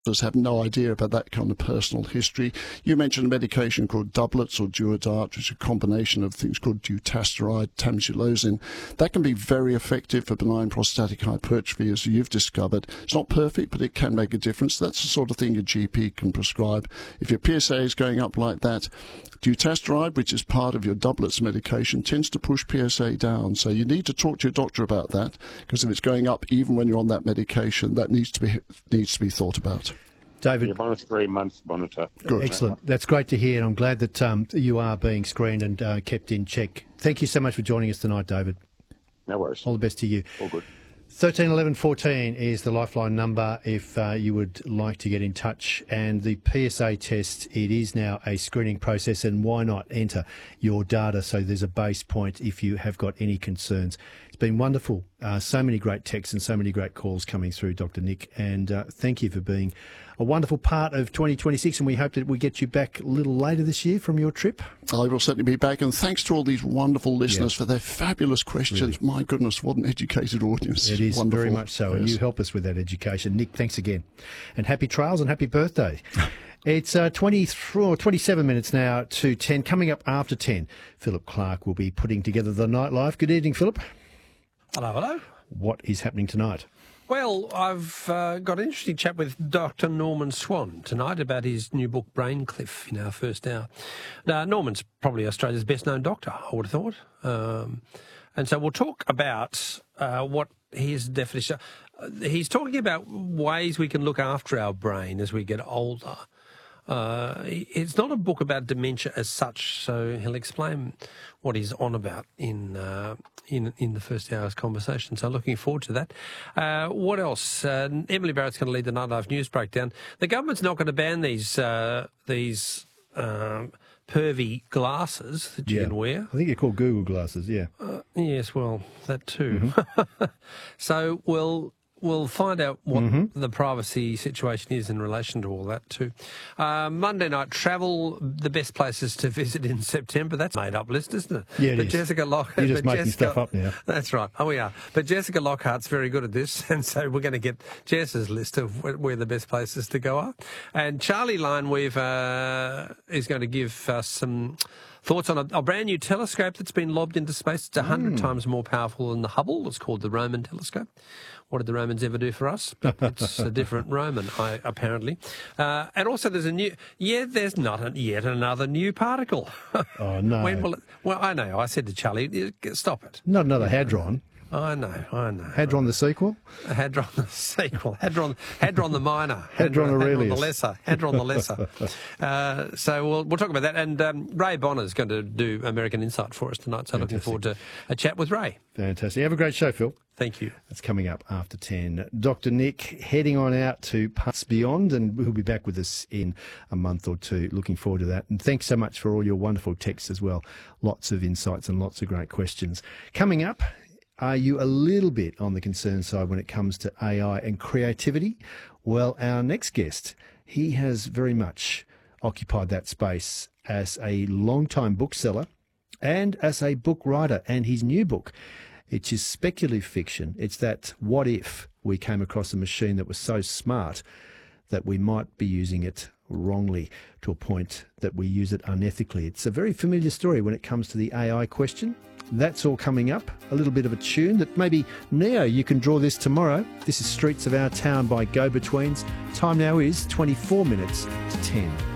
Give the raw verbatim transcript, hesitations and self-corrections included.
have no idea about that kind of personal history. You mentioned a medication called doublets or Duodart, which is a combination of things called dutasteride, tamsulosin. That can be very effective for benign prostatic hypertrophy, as you've discovered. It's not perfect, but it can make a difference. That's the sort of thing your G P can prescribe. If your P S A is going up like that, dutasteride, which is part of your doublets medication, tends to push P S A down. So you need to talk to your doctor about that, because if it's going up even when you're on that medication, that needs to be needs to be thought about. David, yeah, one or three months monitor. Good. Excellent. That's great to hear, and I'm glad that um, you are being screened and uh, kept in check. Thank you so much for joining us tonight, David. No worries. All the best to you. All good. thirteen eleven fourteen is the Lifeline number if uh, you would like to get in touch. And the P S A test, it is now a screening process, and why not enter your data so there's a base point if you have got any concerns. It's been wonderful. Uh, so many great texts and so many great calls coming through, Doctor Nick, and uh, thank you for being a wonderful part of twenty twenty-six, and we hope that we get you back a little later this year from your trip. I will certainly be back, and thanks to all these wonderful listeners yeah. for their fabulous questions. Really. My goodness, what an educated audience. It is wonderful. Very much so, yes. And you help us with that education. Nick, thanks again. And happy trials and happy birthday. It's uh, twenty-three, twenty-seven minutes now to ten. Coming up after ten, Philip Clark will be putting together the nightlife. Good evening, Philip. Hello, hello. What is happening tonight? Well, I've uh, got an interesting chat with Doctor Norman Swan tonight about his new book, Braincliff, in our first hour. Now, Norman's probably Australia's best-known doctor, I would have thought. Um, and so we'll talk about uh, what his definition... Uh, he's talking about ways we can look after our brain as we get older. Uh, it's not a book about dementia as such, so he'll explain what he's on about in uh, in in the first hour's conversation. So looking forward to that. Uh, what else? Uh, Emily Barrett's going to lead the Nightlife News breakdown. The government's not going to ban these uh, these um, pervy glasses that you yeah. can wear. I think they're called Google glasses. Yeah. Uh, yes, well, that too. Mm-hmm. So we'll. We'll find out what mm-hmm. the privacy situation is in relation to all that too. Uh, Monday night travel, the best places to visit in September. That's a made-up list, isn't it? Yeah, it but is. Jessica Lock- You're just but making Jessica, stuff up now. That's right. Oh, we are. But Jessica Lockhart's very good at this, and so we're going to get Jess's list of where the best places to go are. And Charlie Lineweaver uh, is going to give us some thoughts on a, a brand new telescope that's been lobbed into space. It's a hundred Mm. times more powerful than the Hubble. It's called the Roman telescope. What did the Romans ever do for us? It's a different Roman, I, apparently. Uh, and also there's a new... Yeah, there's not a, yet another new particle. Oh, no. When will it, well, I know. I said to Charlie, stop it. Not another Hadron. I know, I know. Hadron the sequel? Hadron the sequel. Hadron, Hadron the minor. Hadron Aurelius. Hadron the lesser. Hadron the lesser. uh, so we'll we'll talk about that. And um, Ray Bonner's going to do American Insight for us tonight. So Fantastic. Looking forward to a chat with Ray. Fantastic. Have a great show, Phil. Thank you. That's coming up after ten. Doctor Nick heading on out to Parts Beyond, and he'll be back with us in a month or two. Looking forward to that. And thanks so much for all your wonderful texts as well. Lots of insights and lots of great questions. Coming up, are you a little bit on the concern side when it comes to A I and creativity? Well, our next guest, he has very much occupied that space as a long-time bookseller and as a book writer. And his new book, which is speculative fiction, it's that what if we came across a machine that was so smart that we might be using it wrongly to a point that we use it unethically. It's a very familiar story when it comes to the A I question. That's all coming up. A little bit of a tune that maybe, Neo, you can draw this tomorrow. This is Streets of Our Town by Go-Betweens. Time now is twenty-four minutes to ten.